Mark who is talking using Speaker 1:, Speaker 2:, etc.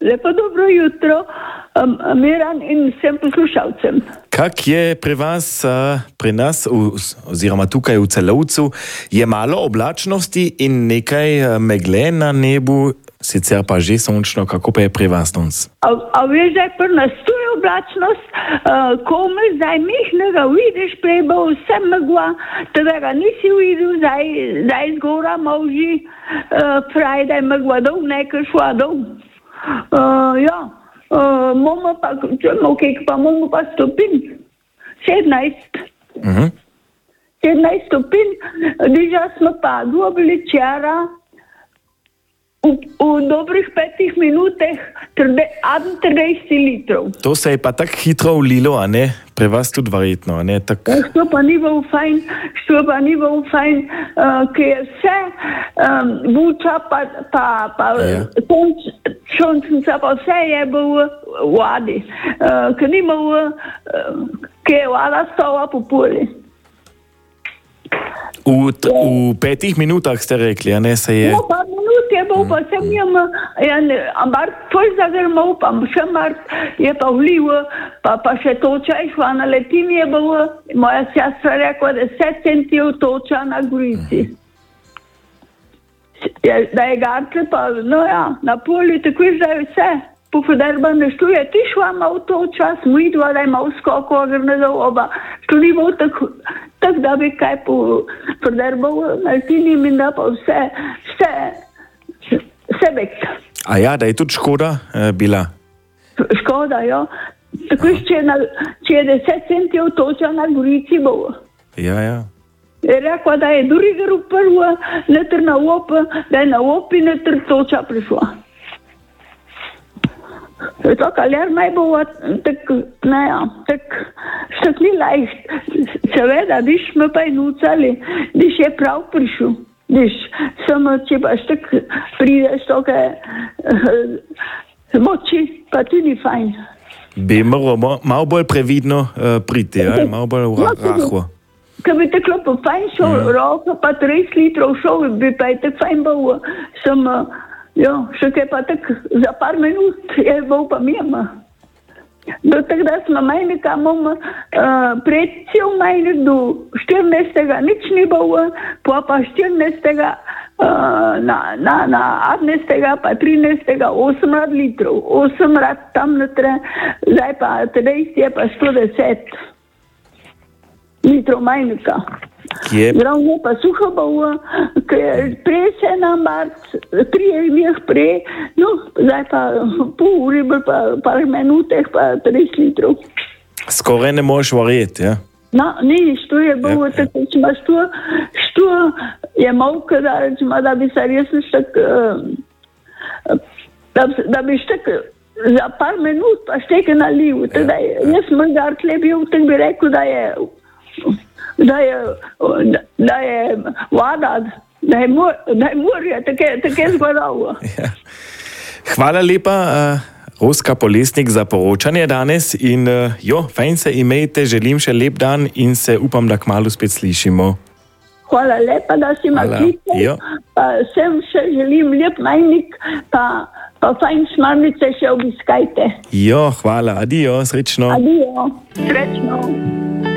Speaker 1: Lepo dobro jutro, Miran in vsem poslušalcem.
Speaker 2: Kak je pri vas, pri nas, oziroma tukaj v Celovcu, je malo oblačnosti in nekaj megle na nebu, sicer pa že sončno, kako pa je pri vas danes?
Speaker 1: A veš, da je pri nas tu je oblačnost, kome zdaj mihnega vidiš, prej bo vse megla, teda ga nisi videl, zdaj zgora moži, pravi, da je megla dol, nekaj šla dol. Ja, imamo pa, imamo pa stopinj, 17. 17 stopinj, diža smo pa dobili včeraj, v dobrih 5 minutah 30 litrov.
Speaker 2: To se je pa tako hitro ulilo, a ne? Pri vas tudi verjetno, a ne?
Speaker 1: Što pa ni bilo fajn, ker je vse buča, pa sončnica, pa vse je bilo v vodi. Ker ni bilo, ker je voda stala po poli.
Speaker 2: V 5 minutah ste rekli, a ne se je...
Speaker 1: No, pa minut je bil, pa sem jim, ampak tvoj zagrmal, pa še mart je pa vlivo, pa še toča je šla na letini je bilo, moja sestra rekla, da 10 centijev toča na Gorici. Da je gartle pa, no ja, na poli, tako je zdaj vse. Pofoderba ne štuje, ti šla malo toča, smo idva, da je malo skoko, grnezal oba. To ni bilo tako, da bi kaj pofoderbal na letini in da pa vse vek.
Speaker 2: A ja, da je tudi škoda bila?
Speaker 1: Škoda, jo. Tako če je 10 centijev toča na Gorici bo.
Speaker 2: Ja, ja.
Speaker 1: Je rekla, da je drugi prvo, netr na op, da je na opi netr toča prišla. Tako, ali naj bo tako, ne, tako ni lajš. Seveda, diš me pa je nucali, diš je prav prišel. Diš, samo če pa tako prideš, tako moči, pa tudi fajn.
Speaker 2: Bi moralo malo bolj previdno priti, malo bolj rahlo.
Speaker 1: Ko bi tako pa fajn šel, roka pa 30 litrov šel, bi pa je tako fajn bilo, samo... Jo, še kaj pa tako, za par minut je bil pa mimo. Do tako da smo majnika, imamo pred cel majnik do 14. nič ni bilo, pa 14. na 15. pa 13. 8 rad litrov, 8 rad tam notre, zdaj pa 30 je pa 110 litrov majnika. Glavno pa suho bilo, ker prej se nam prijemih prej, no, zdaj pa pol uri, pa par minutah, pa 30 litrov.
Speaker 2: Skoraj ne možeš verjeti, ja?
Speaker 1: No, ni, što je bilo, tako, što je malko, da bi se res tako, da bi tako za par minut pa šteke naliv. Jaz sem gartle bil, tako bi rekel, da je voda, da je morje, tako je zgodalo.
Speaker 2: Ja. Hvala lepa, Roska Polesnik, za poročanje danes in fajn se imejte, želim še lep dan in se upam, da kmalu spet slišimo.
Speaker 1: Hvala lepa, da si me klical. Vsem še želim lep majnik, pa fajn šmarnice še obiskajte.
Speaker 2: Hvala, adijo, srečno.
Speaker 1: Adijo, srečno.